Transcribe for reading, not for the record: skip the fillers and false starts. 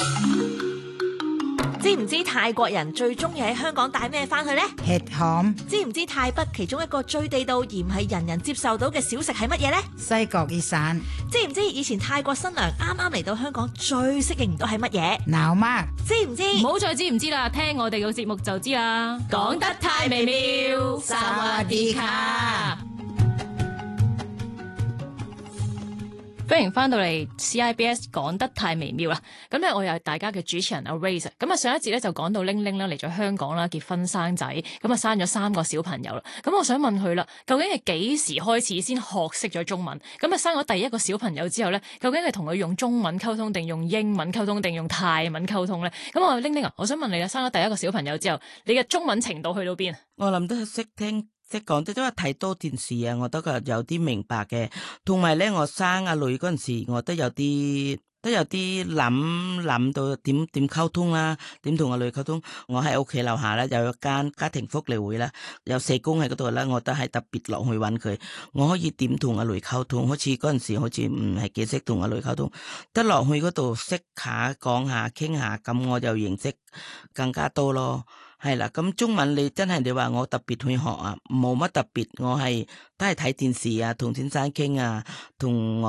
知唔知泰國人最中意喺香港帶咩翻去呢？ 吃鹹知唔知泰北其中一個最地道而唔係人人接受到嘅小食係乜嘢呢？ 西角熱散知唔知以前泰國新娘啱啱嚟到香港最適應唔到係乜嘢？ 鬧媽知唔知？ 唔好再知唔知啦，聽我哋個節目就知啦。講得太微妙，薩瓦迪卡。歡迎翻到嚟 CIBS 講得太微妙啦，咁咧我又係大家嘅主持人阿 Ray，咁啊上一節咧就講到玲玲啦嚟咗香港啦，結婚生仔，咁啊生咗3個小朋友啦，咁我想問佢啦，究竟係幾時開始先學識咗中文？咁啊生咗第一個小朋友之後咧，究竟係同佢用中文溝通定用英文溝通定用泰文溝通咧？咁我玲玲啊，我想問你啦，生咗第一個小朋友之後，你嘅中文程度去到邊啊？ 我諗都識聽識講，都因為睇多電視啊，我都覺有啲明白嘅。同埋咧，我生阿女嗰陣時，我都有啲諗到點溝通啦，點同阿女溝通。我喺屋企樓下咧有一間家庭福利會啦，有社工喺嗰度啦，我都係特別落去揾佢。我可以點同阿女溝通？好似嗰陣時好似唔係幾識同阿女溝通，得落去嗰度識下講下傾下，咁我就認識更加多咯。係啦，咁中文你真係你話我特別去學啊，冇乜特別，我係都係睇電視啊，同先生傾啊，同